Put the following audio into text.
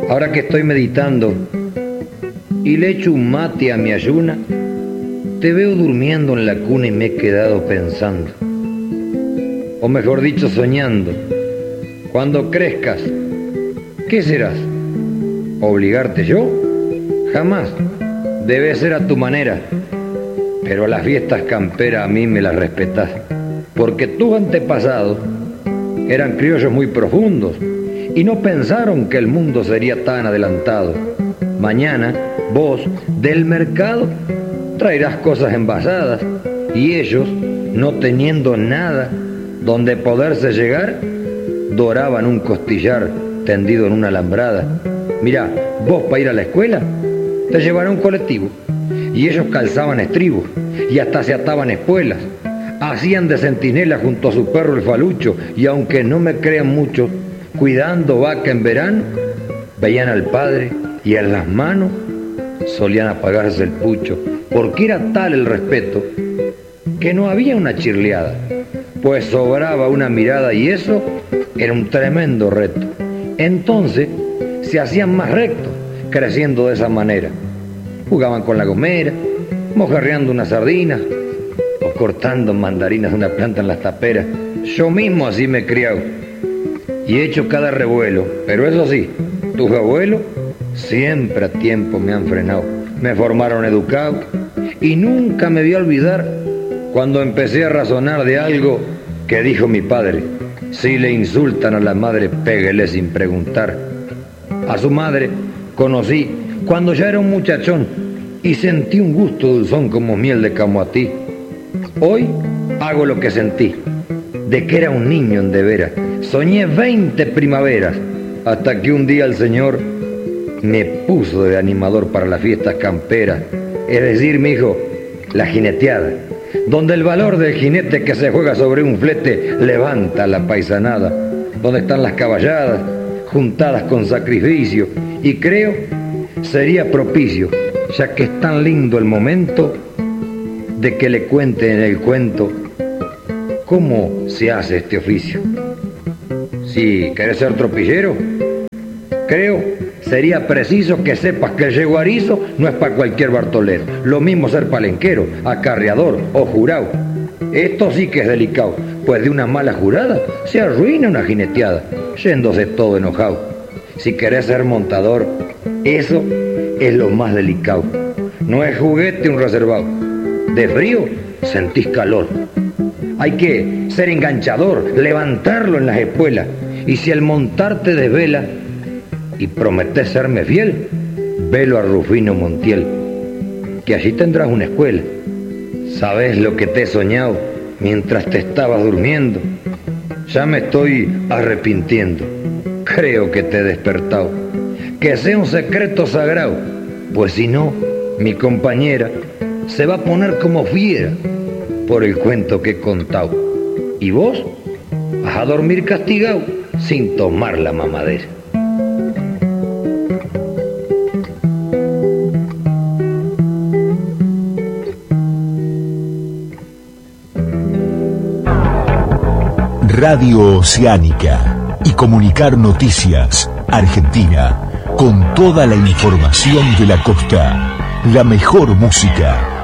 Ahora que estoy meditando y le echo un mate a mi ayuna, te veo durmiendo en la cuna y me he quedado pensando, o mejor dicho soñando. Cuando crezcas, ¿qué serás? ¿Obligarte yo? Jamás. Debe ser a tu manera. Pero las fiestas camperas a mí me las respetás, porque tus antepasados eran criollos muy profundos y no pensaron que el mundo sería tan adelantado. Mañana vos del mercado traerás cosas envasadas y ellos, no teniendo nada donde poderse llegar, doraban un costillar tendido en una alambrada. Mirá, vos para ir a la escuela te llevarán un colectivo y ellos calzaban estribos y hasta se ataban espuelas. Hacían de centinela junto a su perro el falucho y aunque no me crean mucho, cuidando vaca en verano, veían al padre y en las manos solían apagarse el pucho, porque era tal el respeto que no había una chirleada, pues sobraba una mirada y eso era un tremendo reto. Entonces se hacían más rectos, creciendo de esa manera. Jugaban con la gomera, mojarreando unas sardinas o cortando mandarinas de una planta en las taperas. Yo mismo así me he criado y he hecho cada revuelo, pero eso sí, tus abuelos siempre a tiempo me han frenado, me formaron educado y nunca me voy a olvidar cuando empecé a razonar de algo que dijo mi padre: si le insultan a la madre, péguele sin preguntar. A su madre conocí cuando ya era un muchachón y sentí un gusto dulzón como miel de camoatí. Hoy hago lo que sentí, de que era un niño en de veras. Soñé 20 primaveras, hasta que un día el Señor me puso de animador para las fiestas camperas, es decir, mi hijo, la jineteada, donde el valor del jinete que se juega sobre un flete levanta la paisanada, donde están las caballadas, juntadas con sacrificio, y creo sería propicio, ya que es tan lindo el momento, de que le cuente en el cuento cómo se hace este oficio. Si querés ser tropillero, creo sería preciso que sepas que el yeguarizo no es para cualquier bartolero. Lo mismo ser palenquero, acarreador o jurado. Esto sí que es delicado, pues de una mala jurada se arruina una jineteada, yéndose todo enojado. Si querés ser montador, eso es lo más delicado. No es juguete un reservado. De frío sentís calor. Hay que ser enganchador, levantarlo en las espuelas. Y si al montar te desvela y prometés serme fiel, velo a Rufino Montiel, que allí tendrás una escuela. ¿Sabés lo que te he soñado mientras te estabas durmiendo? Ya me estoy arrepintiendo. Creo que te he despertado. Que sea un secreto sagrado, pues si no, mi compañera se va a poner como fiera por el cuento que he contado. Y vos vas a dormir castigado sin tomar la mamadera. Radio Oceánica y Comunicar Noticias Argentina, con toda la información de la costa, la mejor música